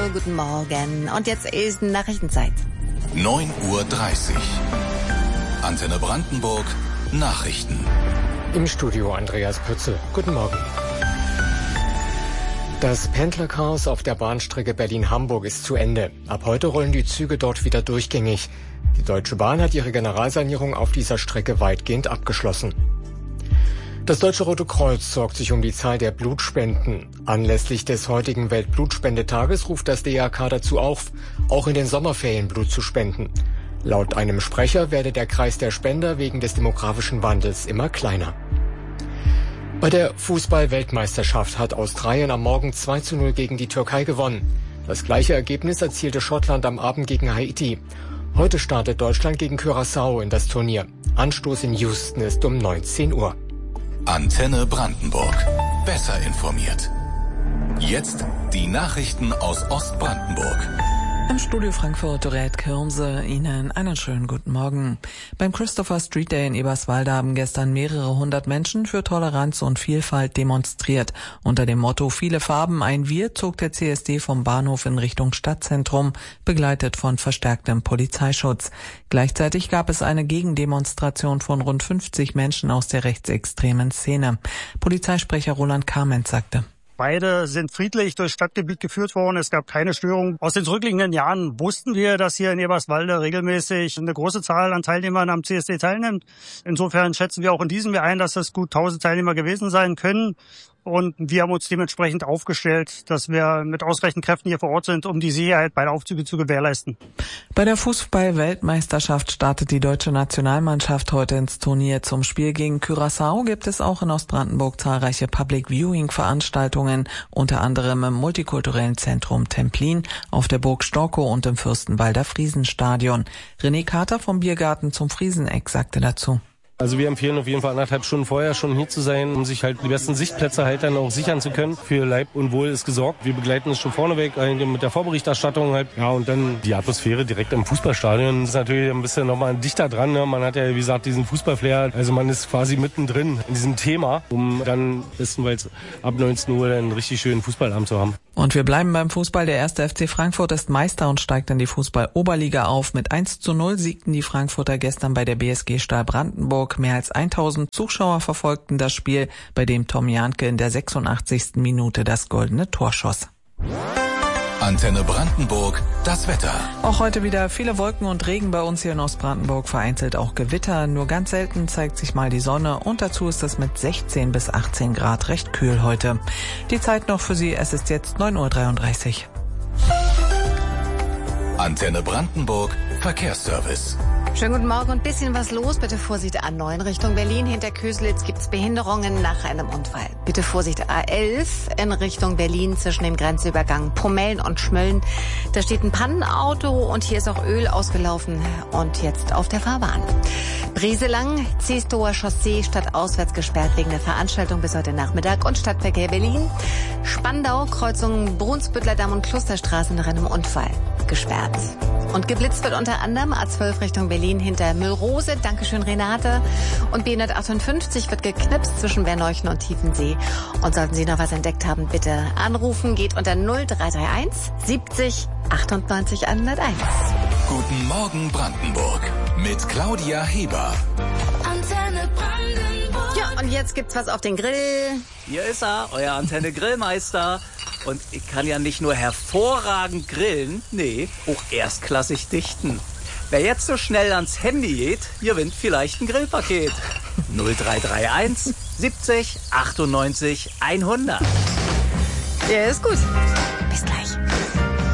guten Morgen. Und jetzt ist Nachrichtenzeit. 9:30 Uhr. Antenne Brandenburg, Nachrichten. Im Studio Andreas Pützel. Guten Morgen. Das Pendlerchaos auf der Bahnstrecke Berlin-Hamburg ist zu Ende. Ab heute rollen die Züge dort wieder durchgängig. Die Deutsche Bahn hat ihre Generalsanierung auf dieser Strecke weitgehend abgeschlossen. Das Deutsche Rote Kreuz sorgt sich um die Zahl der Blutspenden. Anlässlich des heutigen Weltblutspendetages ruft das DRK dazu auf, auch in den Sommerferien Blut zu spenden. Laut einem Sprecher werde der Kreis der Spender wegen des demografischen Wandels immer kleiner. Bei der Fußball-Weltmeisterschaft hat Australien am Morgen 2:0 gegen die Türkei gewonnen. Das gleiche Ergebnis erzielte Schottland am Abend gegen Haiti. Heute startet Deutschland gegen Curaçao in das Turnier. Anstoß in Houston ist um 19 Uhr. Antenne Brandenburg. Besser informiert. Jetzt die Nachrichten aus Ostbrandenburg. Im Studio Frankfurt, Dorette Kirmse, Ihnen einen schönen guten Morgen. Beim Christopher Street Day in Eberswalde haben gestern mehrere hundert Menschen für Toleranz und Vielfalt demonstriert. Unter dem Motto Viele Farben, ein Wir zog der CSD vom Bahnhof in Richtung Stadtzentrum, begleitet von verstärktem Polizeischutz. Gleichzeitig gab es eine Gegendemonstration von rund 50 Menschen aus der rechtsextremen Szene. Polizeisprecher Roland Kamenz sagte: Beide sind friedlich durchs Stadtgebiet geführt worden. Es gab keine Störung. Aus den zurückliegenden Jahren wussten wir, dass hier in Eberswalde regelmäßig eine große Zahl an Teilnehmern am CSD teilnimmt. Insofern schätzen wir auch in diesem Jahr ein, dass es gut 1000 Teilnehmer gewesen sein können. Und wir haben uns dementsprechend aufgestellt, dass wir mit ausreichend Kräften hier vor Ort sind, um die Sicherheit bei der Aufzüge zu gewährleisten. Bei der Fußball-Weltmeisterschaft startet die deutsche Nationalmannschaft heute ins Turnier. Zum Spiel gegen Curaçao gibt es auch in Ostbrandenburg zahlreiche Public-Viewing-Veranstaltungen, unter anderem im multikulturellen Zentrum Templin, auf der Burg Storkow und im Fürstenwalder Friesenstadion. René Kater vom Biergarten zum Frieseneck sagte dazu: Also wir empfehlen auf jeden Fall 1,5 Stunden vorher schon hier zu sein, um sich halt die besten Sichtplätze halt dann auch sichern zu können. Für Leib und Wohl ist gesorgt. Wir begleiten es schon vorneweg mit der Vorberichterstattung halt. Ja, und dann die Atmosphäre direkt im Fußballstadion ist natürlich ein bisschen nochmal dichter dran. Ne? Man hat ja, wie gesagt, diesen Fußballflair. Also man ist quasi mittendrin in diesem Thema, um dann bestenfalls ab 19 Uhr einen richtig schönen Fußballabend zu haben. Und wir bleiben beim Fußball. Der 1. FC Frankfurt ist Meister und steigt in die Fußball-Oberliga auf. Mit 1:0 siegten die Frankfurter gestern bei der BSG Stahl Brandenburg. Mehr als 1000 Zuschauer verfolgten das Spiel, bei dem Tom Jahnke in der 86. Minute das goldene Tor schoss. Antenne Brandenburg, das Wetter. Auch heute wieder viele Wolken und Regen bei uns hier in Ostbrandenburg, vereinzelt auch Gewitter. Nur ganz selten zeigt sich mal die Sonne und dazu ist es mit 16 bis 18 Grad recht kühl heute. Die Zeit noch für Sie, es ist jetzt 9:33 Uhr. Antenne Brandenburg, Verkehrsservice. Schönen guten Morgen und bisschen was los. Bitte Vorsicht A9 Richtung Berlin. Hinter Köselitz gibt's Behinderungen nach einem Unfall. Bitte Vorsicht A11 in Richtung Berlin zwischen dem Grenzübergang Pommeln und Schmölln. Da steht ein Pannenauto und hier ist auch Öl ausgelaufen und jetzt auf der Fahrbahn. Brieselang, Zestower Chaussee stadtauswärts gesperrt wegen der Veranstaltung bis heute Nachmittag und Stadtverkehr Berlin. Spandau, Kreuzung Brunsbüttler Damm und Klosterstraße nach einem Unfall gesperrt. Und geblitzt wird unter anderem A12 Richtung Berlin hinter Müllrose. Dankeschön, Renate. Und B158 wird geknipst zwischen Berneuchen und Tiefensee. Und sollten Sie noch was entdeckt haben, bitte anrufen. Geht unter 0331 70 98 101. Guten Morgen Brandenburg mit Claudia Heber. Antenne Brandenburg. Ja, und jetzt gibt's was auf den Grill. Hier ist er, euer Antenne Grillmeister. Und ich kann ja nicht nur hervorragend grillen, nee, auch erstklassig dichten. Wer jetzt so schnell ans Handy geht, gewinnt vielleicht ein Grillpaket. 0331 70 98 100. Ja, ist gut.